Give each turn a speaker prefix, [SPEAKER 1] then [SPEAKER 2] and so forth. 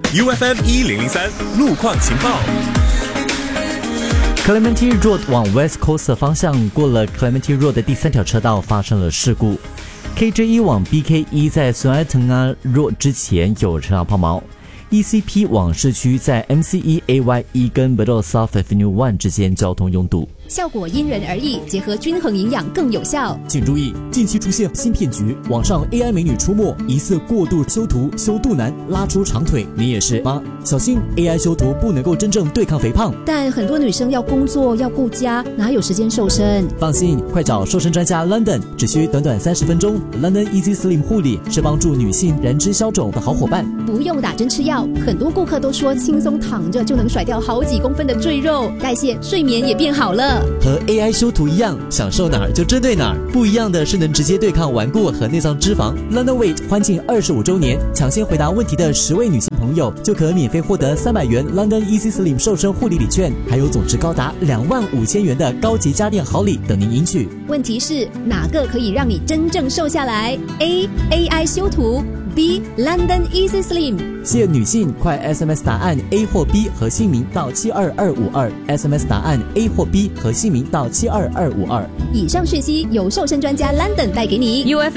[SPEAKER 1] UFM 1003路况情报。
[SPEAKER 2] Clementi Road 往 West Coast 的方向，过了 Clementi Road 的第3条车道发生了事故。KJ1 往 BK1 在 Suratengah Road 之前有车辆抛锚。ECP 往市区在 MCE-AY1 跟 Bedok South Avenue 1之间交通拥堵。
[SPEAKER 3] 效果因人而异，结合均衡营养更有效。
[SPEAKER 4] 请注意，近期出现新骗局，网上 AI 美女出没，疑似过度修图、修肚腩、拉出长腿。你也是吗？小心 AI 修图不能够真正对抗肥胖。
[SPEAKER 3] 但很多女生要工作要顾家，哪有时间瘦身？
[SPEAKER 4] 放心，快找瘦身专家 London， 只需短短30分钟。London Easy Slim 护理是帮助女性燃脂消肿的好伙伴，
[SPEAKER 3] 不用打针吃药。很多顾客都说轻松躺着就能甩掉好几公分的赘肉，代谢、睡眠也变好了。
[SPEAKER 4] 和 AI 修图一样，想瘦哪儿就针对哪儿。不一样的是能直接对抗顽固和内脏脂肪。London Weight 欢庆25周年，抢先回答问题的10位女性朋友就可免费获得300元 London Easy Slim 瘦身护理礼券，还有总值高达25000元的高级家电好礼等您赢取。
[SPEAKER 3] 问题是哪个可以让你真正瘦下来？ A. AI 修图， B. London Easy Slim。
[SPEAKER 4] 限女性，快 SMS 答案 A 或 B 和姓名到72252， SMS 答案 A 或 B 和姓名到72252。
[SPEAKER 3] 以上讯息由瘦身专家 London 带给你。
[SPEAKER 5] UFM